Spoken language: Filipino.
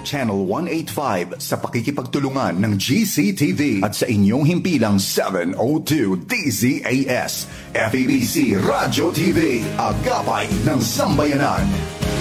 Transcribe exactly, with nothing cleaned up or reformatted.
Channel one eighty-five sa pakikipagtulungan ng G C T V at sa inyong himpilang seven oh two D Z A S. F E B C Radyo T V, agapay ng sambayanan.